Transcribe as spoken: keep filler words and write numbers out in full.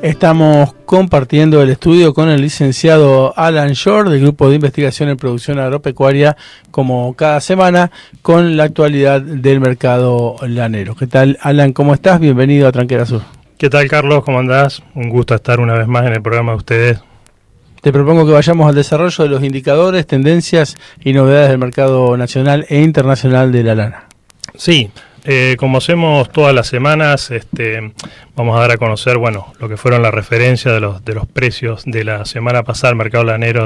Estamos compartiendo el estudio con el licenciado Alan Shore del Grupo de Investigación en Producción Agropecuaria, como cada semana, con la actualidad del mercado lanero. ¿Qué tal, Alan? ¿Cómo estás? Bienvenido a Tranquera Sur. ¿Qué tal, Carlos? ¿Cómo andás? Un gusto estar una vez más en el programa de ustedes. Te propongo que vayamos al desarrollo de los indicadores, tendencias y novedades del mercado nacional e internacional de la lana. Sí. Eh, como hacemos todas las semanas, este, vamos a dar a conocer, bueno, lo que fueron las referencias de los de los precios de la semana pasada al mercado lanero